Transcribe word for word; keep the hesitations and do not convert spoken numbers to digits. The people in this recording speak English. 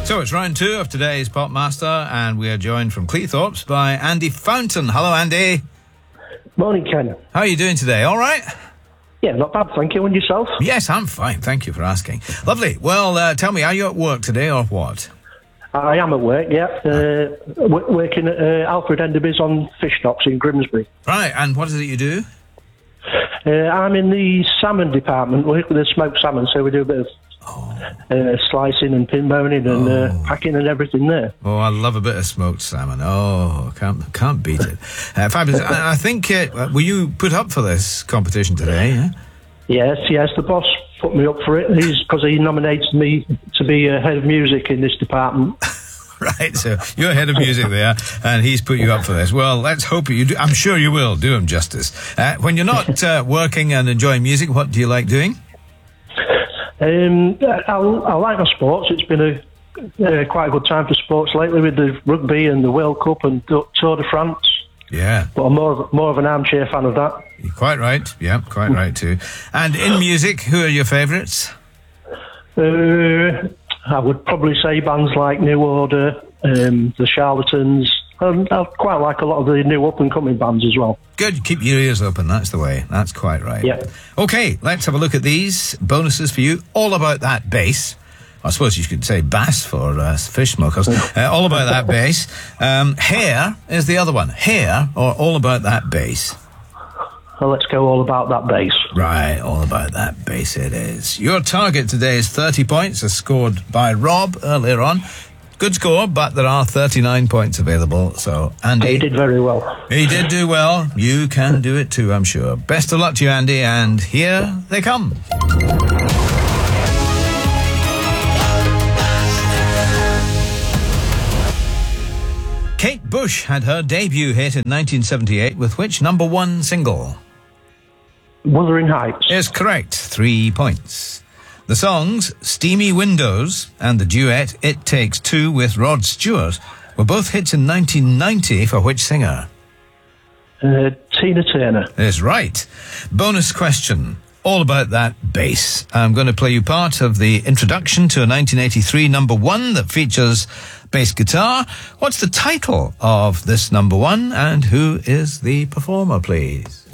So it's round two of today's Pop Master, and we are joined from Cleethorpes by Andy Fountain. Hello, Andy. Morning, Ken. How are you doing today? All right? Yeah, not bad, thank you. And yourself? Yes, I'm fine. Thank you for asking. Lovely. Well, uh, tell me, are you at work today or what? I am at work, yeah. Uh, w- working at uh, Alfred Enderby's on Fish Docks in Grimsby. Right, and what is it you do? Uh, I'm in the salmon department. We work with the smoked salmon, so we do a bit of oh. uh, slicing and pin boning and oh. uh, packing and everything there. Oh, I love a bit of smoked salmon. Oh, can't can't beat it. Uh, fabulous. I, I think, uh, were you put up for this competition today? Yeah? Yes, yes. The boss put me up for it because he nominated me to be uh, head of music in this department. Right, so you're head of music there, and he's put you up for this. Well, let's hope you do. I'm sure you will do him justice. Uh, when you're not uh, working and enjoying music, what do you like doing? Um, I, I like my sports. It's been a uh, quite a good time for sports lately with the rugby and the World Cup and Tour de France. Yeah. But I'm more of, more of an armchair fan of that. You're quite right. Yeah, quite right too. And in music, who are your favourites? Uh... I would probably say bands like New Order, um, The Charlatans. Um, I quite like a lot of the new up-and-coming bands as well. Good. Keep your ears open. That's the way. That's quite right. Yeah. Okay, let's have a look at these bonuses for you. All about that bass. I suppose you could say bass for uh, fish smokers. uh, all about that bass. Um, hair is the other one. Hair or all about that bass. Well, let's go all about that bass. Right, all about that bass it is. Your target today is thirty points, as scored by Rob earlier on. Good score, but there are thirty-nine points available. So, Andy... He did very well. He did do well. You can do it too, I'm sure. Best of luck to you, Andy, and here they come. Kate Bush had her debut hit in nineteen seventy-eight with which number one single? Wuthering Heights. Is correct. Three points. The songs Steamy Windows and the duet It Takes Two with Rod Stewart were both hits in nineteen ninety for which singer? Uh, Tina Turner. Is right. Bonus question. All about that bass. I'm going to play you part of the introduction to a nineteen eighty-three number one that features bass guitar. What's the title of this number one and who is the performer, please?